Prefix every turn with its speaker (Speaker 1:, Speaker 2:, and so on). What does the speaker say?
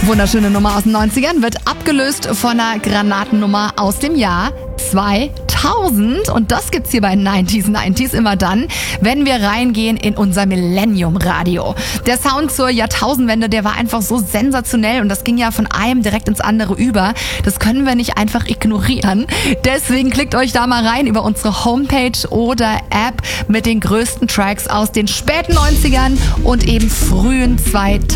Speaker 1: Wunderschöne Nummer aus den 90ern wird abgelöst von einer Granatennummer aus dem Jahr 2000. Und das gibt's hier bei 90s immer dann, wenn wir reingehen in unser Millennium-Radio. Der Sound zur Jahrtausendwende, der war einfach so sensationell und das ging ja von einem direkt ins andere über. Das können wir nicht einfach ignorieren. Deswegen klickt euch da mal rein über unsere Homepage oder App mit den größten Tracks aus den späten 90ern und eben frühen 2000ern.